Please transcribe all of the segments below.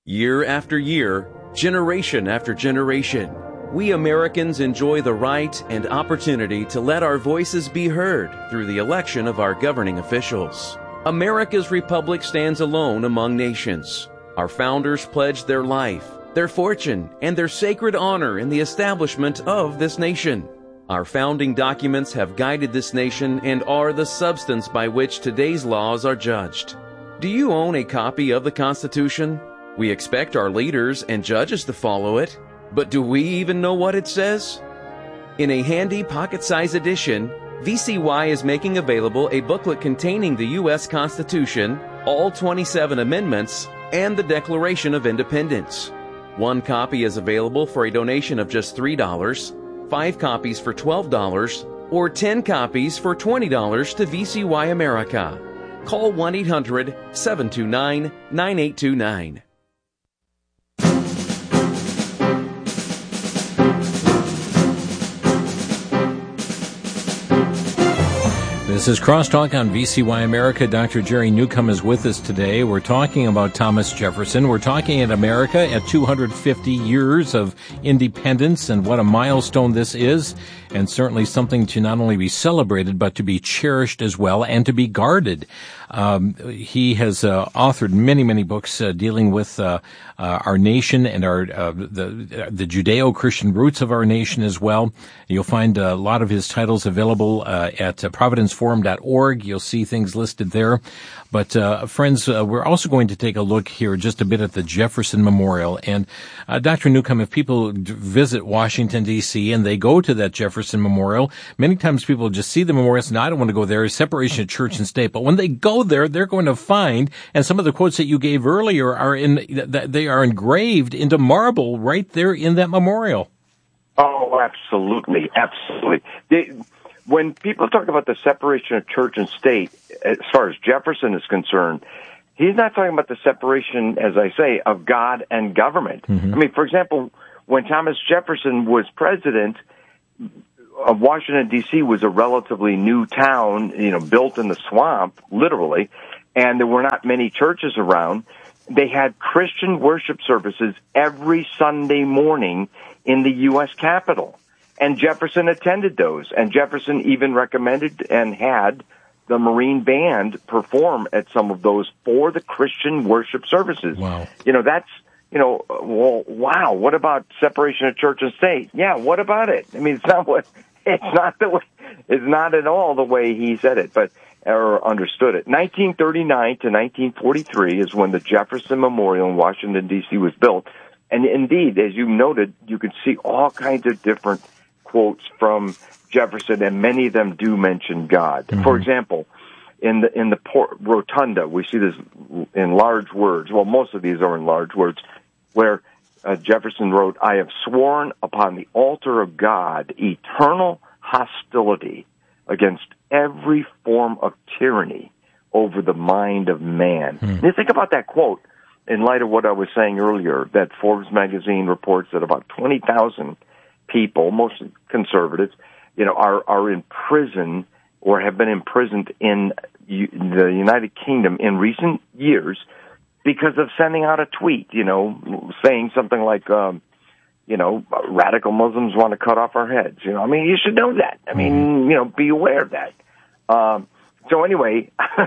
Year after year, generation after generation, we Americans enjoy the right and opportunity to let our voices be heard through the election of our governing officials. America's republic stands alone among nations. Our founders pledged their life, their fortune, and their sacred honor in the establishment of this nation. Our founding documents have guided this nation and are the substance by which today's laws are judged. Do you own a copy of the Constitution? We expect our leaders and judges to follow it, but do we even know what it says? In a handy pocket-sized edition, VCY is making available a booklet containing the U.S. Constitution, all 27 amendments, and the Declaration of Independence. One copy is available for a donation of just $3, 5 copies for $12, or 10 copies for $20 to VCY America. Call 1-800-729-9829. This is Crosstalk on VCY America. Dr. Jerry Newcomb is with us today. We're talking about Thomas Jefferson. We're talking at America at 250 years of independence and what a milestone this is, and certainly something to not only be celebrated but to be cherished as well and to be guarded. He has authored many books dealing with our nation and the Judeo-Christian roots of our nation as well. You'll find a lot of his titles available at providenceforum.org. You'll see things listed there. But friends, we're also going to take a look here just a bit at the Jefferson Memorial. And Dr. Newcomb, if people visit Washington, D.C., and they go to that Jefferson Memorial, many times people just see the memorial and say, no, I don't want to go there. It's separation of church and state. But when they go there, they're going to find, and some of the quotes that you gave earlier they are engraved into marble right there in that memorial. Oh, absolutely. When people talk about the separation of church and state, as far as Jefferson is concerned, he's not talking about the separation, as I say, of God and government. Mm-hmm. I mean, for example, when Thomas Jefferson was president, Washington, D.C. was a relatively new town, built in the swamp, literally, and there were not many churches around. They had Christian worship services every Sunday morning in the U.S. Capitol. And Jefferson attended those. And Jefferson even recommended and had the Marine Band perform at some of those for the Christian worship services. Wow. Wow, what about separation of church and state? Yeah, what about it? I mean, it's not at all the way he said it, or understood it. 1939 to 1943 is when the Jefferson Memorial in Washington, D.C. was built. And indeed, as you noted, you can see all kinds of different quotes from Jefferson, and many of them do mention God. Mm-hmm. For example, in the rotunda, we see this in large words. Well, most of these are in large words, where Jefferson wrote, "I have sworn upon the altar of God eternal hostility against every form of tyranny over the mind of man." Mm-hmm. Now think about that quote in light of what I was saying earlier, that Forbes magazine reports that about 20,000 people, mostly conservatives, are in prison or have been imprisoned in the United Kingdom in recent years because of sending out a tweet, saying something like, radical Muslims want to cut off our heads. You should know that. Be aware of that. So anyway,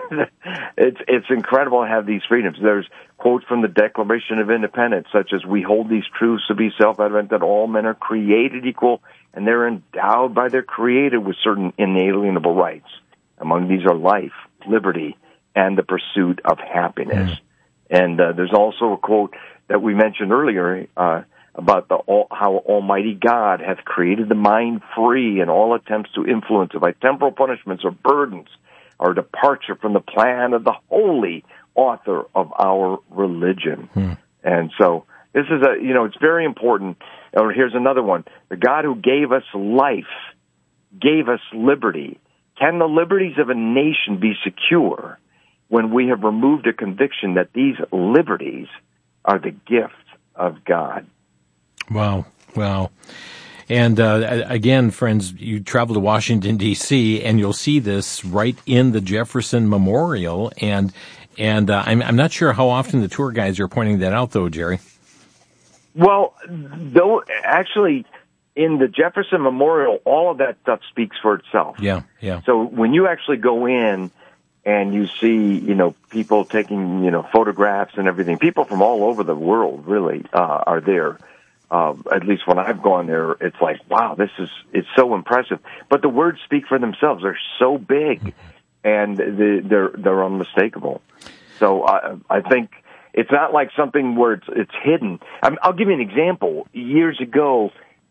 it's incredible to have these freedoms. There's quotes from the Declaration of Independence, such as, "We hold these truths to be self-evident, that all men are created equal, and they're endowed by their Creator with certain inalienable rights. Among these are life, liberty, and the pursuit of happiness." Mm. And there's also a quote that we mentioned earlier about how Almighty God hath created the mind free, and all attempts to influence it by temporal punishments or burdens our departure from the plan of the holy author of our religion. And so this is it's very important. Or here's another one. The God who gave us life gave us liberty. Can the liberties of a nation be secure when we have removed a conviction that these liberties are the gift of God? Wow. And again, friends, you travel to Washington, D.C., and you'll see this right in the Jefferson Memorial. And And I'm not sure how often the tour guides are pointing that out, though, Jerry. Well, though, actually, in the Jefferson Memorial, all of that stuff speaks for itself. Yeah. So when you actually go in and you see, people taking, photographs and everything, people from all over the world really are there. At least when I've gone there, it's like, wow, it's so impressive. But the words speak for themselves. They're so big, and they're unmistakable. So I think it's not like something where it's hidden. I'll give you an example. Years ago,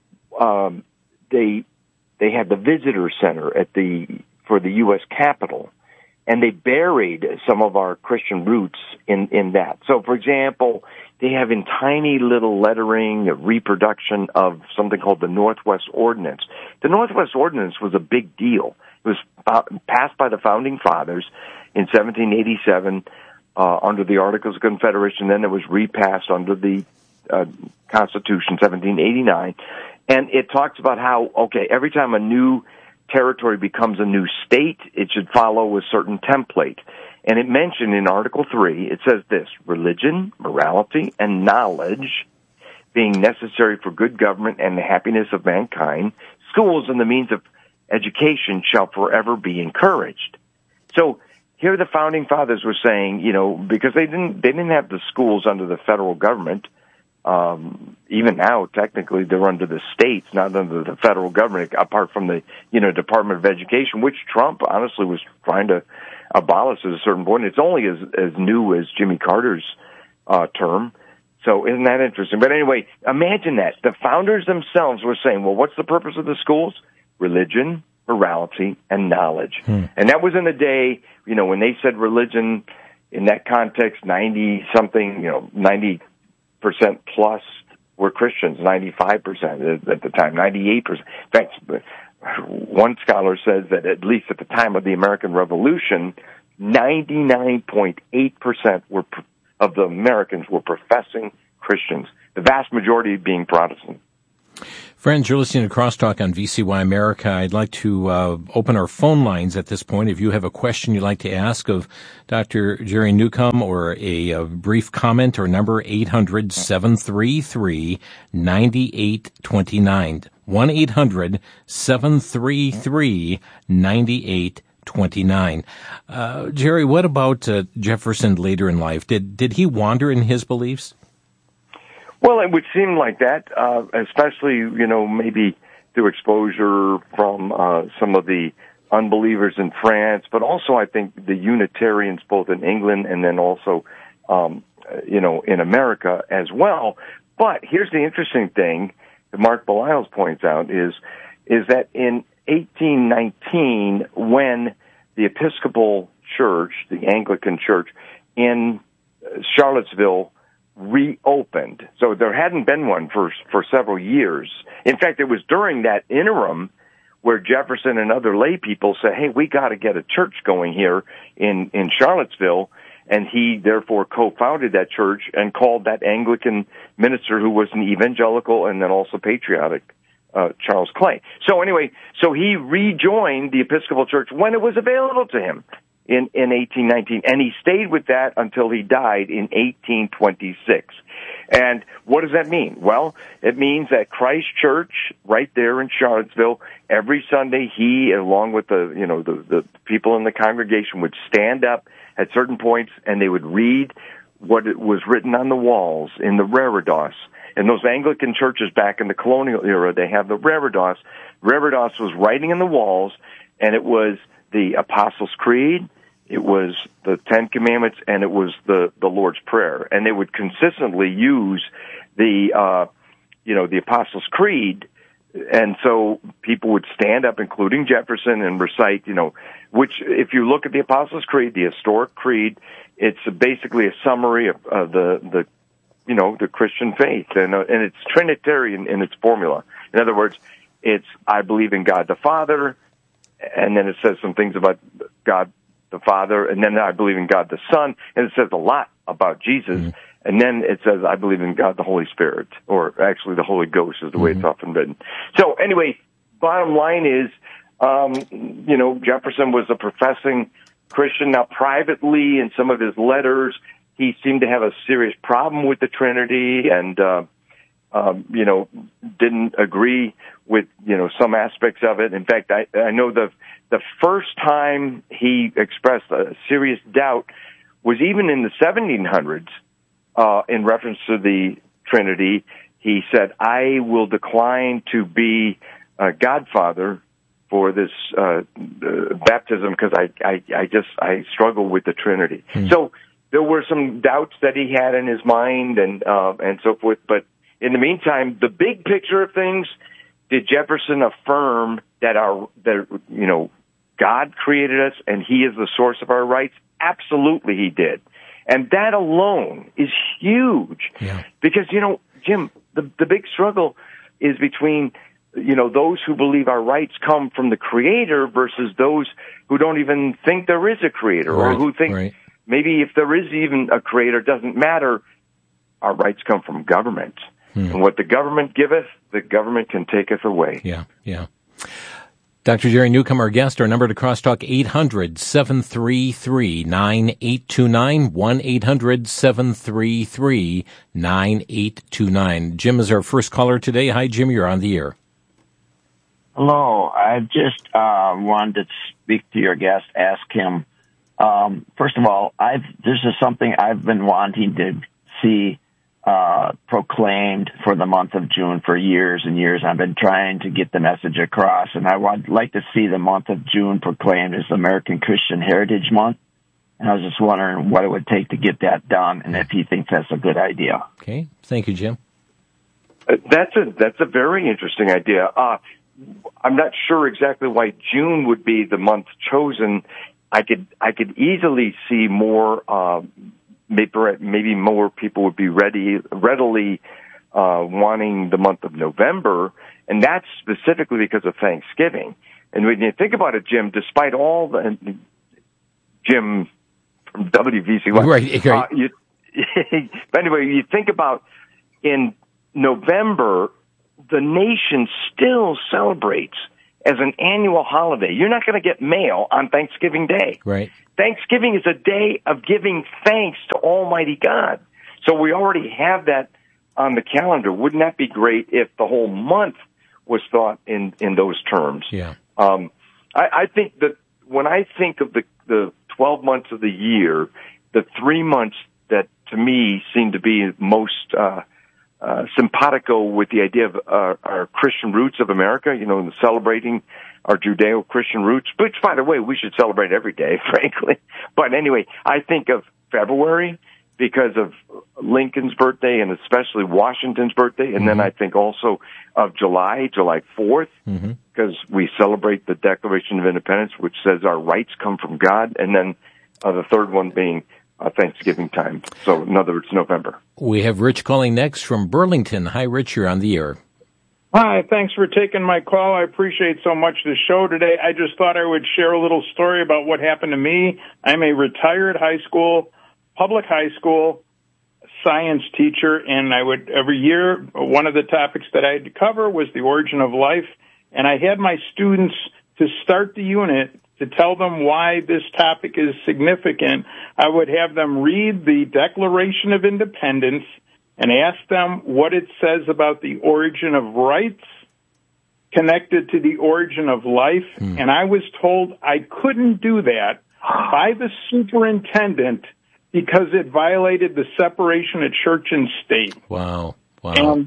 they had the visitor center for the U.S. Capitol, and they buried some of our Christian roots in that. So, for example, they have in tiny little lettering a reproduction of something called the Northwest Ordinance. The Northwest Ordinance was a big deal. It was passed by the Founding Fathers in 1787 under the Articles of Confederation. Then it was repassed under the Constitution, 1789. And it talks about how, every time a new territory becomes a new state, it should follow a certain template. And it mentioned in Article 3, it says this: religion, morality, and knowledge being necessary for good government and the happiness of mankind, schools and the means of education shall forever be encouraged. So here the Founding Fathers were saying, because they didn't have the schools under the federal government. Even now, technically, they're under the states, not under the federal government, apart from the, Department of Education, which Trump, honestly, was trying to abolish at a certain point. It's only as new as Jimmy Carter's term. So isn't that interesting? But anyway, imagine that. The founders themselves were saying, well, what's the purpose of the schools? Religion, morality, and knowledge. And that was in the day, when they said religion in that context, 90% plus were Christians, 95% at the time, 98%. In fact, one scholar says that at least at the time of the American Revolution, 99.8% of the Americans were professing Christians, the vast majority being Protestant. Friends, you're listening to Crosstalk on VCY America. I'd like to open our phone lines at this point. If you have a question you'd like to ask of Dr. Jerry Newcomb, or a brief comment, or number 800-733-9829. 1-800-733-9829. Jerry, what about Jefferson later in life? Did he wander in his beliefs? Well, it would seem like that, especially, maybe through exposure from some of the unbelievers in France, but also I think the Unitarians both in England and then also, in America as well. But here's the interesting thing that Mark Belials points out is that in 1819, when the Episcopal Church, the Anglican Church in Charlottesville, reopened. So there hadn't been one for several years. In fact, it was during that interim where Jefferson and other lay people said, hey, we got to get a church going here in Charlottesville. And he therefore co-founded that church and called that Anglican minister, who was an evangelical and then also patriotic, Charles Clay. So anyway, he rejoined the Episcopal Church when it was available to him in 1819, and he stayed with that until he died in 1826. And what does that mean? Well, it means that Christ Church, right there in Charlottesville, every Sunday he, along with the people in the congregation, would stand up at certain points and they would read what was written on the walls in the Reredos. And those Anglican churches back in the colonial era, they have the Reredos. Reredos was writing in the walls, and it was the Apostles' Creed, it was the Ten Commandments, and it was the Lord's Prayer. And they would consistently use the Apostles' Creed, and so people would stand up, including Jefferson, and recite, which, if you look at the Apostles' Creed, the historic creed, it's basically a summary of the Christian faith, and it's Trinitarian in its formula. In other words, it's I believe in God the Father, and then it says some things about God the Father, and then I believe in God the Son, and it says a lot about Jesus, and then it says I believe in God the Holy Spirit, or actually the Holy Ghost is the way it's often written. So anyway, bottom line is, Jefferson was a professing Christian. Now, privately, in some of his letters, he seemed to have a serious problem with the Trinity and, didn't agree with, some aspects of it. In fact, I know the first time he expressed a serious doubt was even in the 1700s, in reference to the Trinity. He said, I will decline to be a godfather for this baptism because I struggle with the Trinity. So there were some doubts that he had in his mind and so forth. But in the meantime, the big picture of things, did Jefferson affirm that God created us and He is the source of our rights? Absolutely, he did. And that alone is huge. Yeah. Because, Jim, the big struggle is between, those who believe our rights come from the Creator versus those who don't even think there is a Creator, or who think maybe if there is even a Creator, it doesn't matter. Our rights come from government. And what the government giveth, the government can taketh away. Yeah. Dr. Jerry Newcomb, our guest. Our number to crosstalk, 800-733-9829, 1-800-733-9829. Jim is our first caller today. Hi, Jim, you're on the air. Hello. I just wanted to speak to your guest, ask him. First of all, this is something I've been wanting to see proclaimed for the month of June for years and years. I've been trying to get the message across, and I would like to see the month of June proclaimed as American Christian Heritage Month. And I was just wondering what it would take to get that done, and if he thinks that's a good idea. Okay. Thank you, Jim. That's a very interesting idea. I'm not sure exactly why June would be the month chosen. I could easily see more. Maybe more people would be readily wanting the month of November, and that's specifically because of Thanksgiving. And when you think about it, Jim, despite all the Jim from WVCY, right. But anyway, you think about in November, the nation still celebrates as an annual holiday. You're not going to get mail on Thanksgiving Day. Right. Thanksgiving is a day of giving thanks to Almighty God. So we already have that on the calendar. Wouldn't that be great if the whole month was thought in those terms? Yeah. I think that when I think of the 12 months of the year, the 3 months that to me seem to be most simpatico with the idea of our Christian roots of America, celebrating our Judeo-Christian roots, which, by the way, we should celebrate every day, frankly. But anyway, I think of February because of Lincoln's birthday and especially Washington's birthday. And then I think also of July 4th, because we celebrate the Declaration of Independence, which says our rights come from God. And then the third one being Thanksgiving time. So in other words, November. We have Rich calling next from Burlington. Hi, Rich, you're on the air. Hi, thanks for taking my call. I appreciate so much the show today. I just thought I would share a little story about what happened to me. I'm a retired public high school science teacher, and I would every year, one of the topics that I had to cover was the origin of life, and I had my students to start the unit to tell them why this topic is significant. I would have them read the Declaration of Independence and ask them what it says about the origin of rights connected to the origin of life. And I was told I couldn't do that by the superintendent because it violated the separation of church and state. Wow. And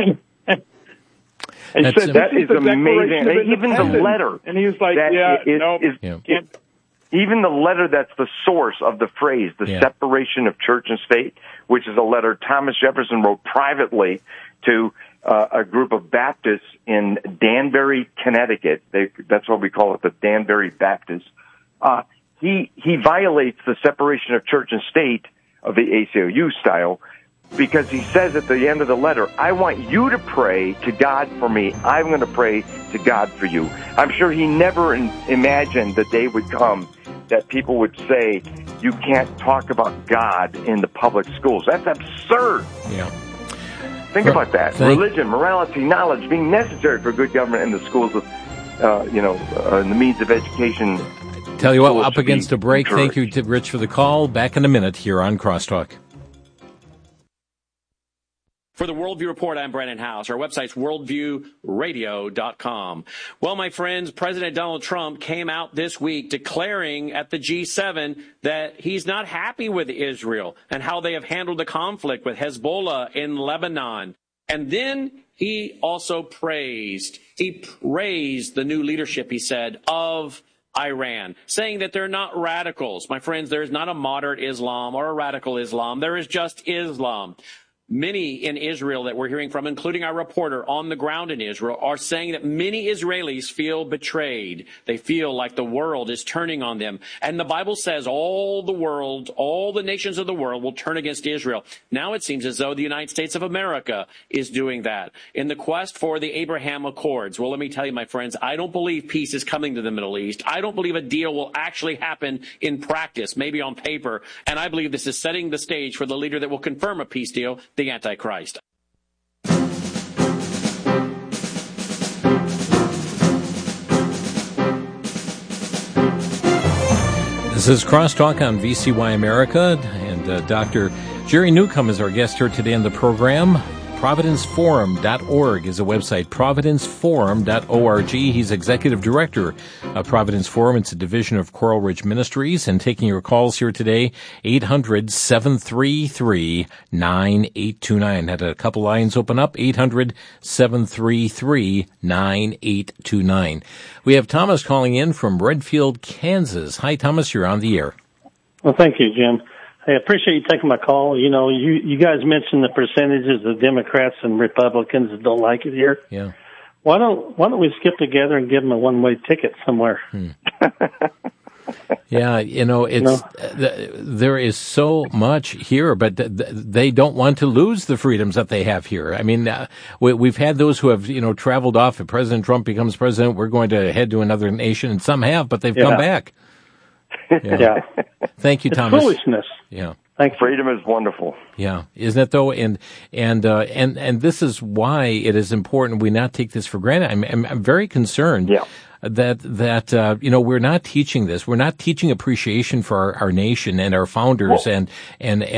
I said, that is amazing. Even the letter. And he was like, can't. Even the letter that's the source of the phrase, the separation of church and state, which is a letter Thomas Jefferson wrote privately to a group of Baptists in Danbury, Connecticut. That's what we call it, the Danbury Baptists. He violates the separation of church and state of the ACLU style because he says at the end of the letter, I want you to pray to God for me. I'm going to pray to God for you. I'm sure he never imagined the day would come that people would say, you can't talk about God in the public schools. That's absurd. Yeah. Think about that. Religion, morality, knowledge being necessary for good government in the schools of, in the means of education. Tell you what, up against a break. Thank you to Rich for the call. Back in a minute here on Crosstalk. For the Worldview Report, I'm Brandon House. Our website's worldviewradio.com. Well, my friends, President Donald Trump came out this week declaring at the G7 that he's not happy with Israel and how they have handled the conflict with Hezbollah in Lebanon. And then he also praised the new leadership, he said, of Iran, saying that they're not radicals. My friends, there is not a moderate Islam or a radical Islam. There is just Islam. Many in Israel that we're hearing from, including our reporter on the ground in Israel, are saying that many Israelis feel betrayed. They feel like the world is turning on them. And the Bible says all the nations of the world will turn against Israel. Now it seems as though the United States of America is doing that in the quest for the Abraham Accords. Well, let me tell you, my friends, I don't believe peace is coming to the Middle East. I don't believe a deal will actually happen in practice, maybe on paper. And I believe this is setting the stage for the leader that will confirm a peace deal, the Antichrist. This is Crosstalk on VCY America, and Dr. Jerry Newcomb is our guest here today on the program. ProvidenceForum.org is a website, ProvidenceForum.org. He's executive director of Providence Forum. It's a division of Coral Ridge Ministries. And taking your calls here today, 800-733-9829. Had a couple lines open up, 800-733-9829. We have Thomas calling in from Redfield, Kansas. Hi, Thomas, you're on the air. Well, thank you, Jim. I appreciate you taking my call. You know, you guys mentioned the percentages of Democrats and Republicans that don't like it here. Yeah. Why don't we skip together and give them a one-way ticket somewhere? Yeah, there is so much here, but they don't want to lose the freedoms that they have here. I mean, we've had those who have, traveled off. If President Trump becomes president, we're going to head to another nation, and some have, but they've come back. Yeah. Thank you, it's Thomas. Foolishness. Yeah. Freedom is wonderful. Yeah, isn't it though? And this is why it is important we not take this for granted. I'm very concerned. Yeah. That we're not teaching this. We're not teaching appreciation for our nation and our founders and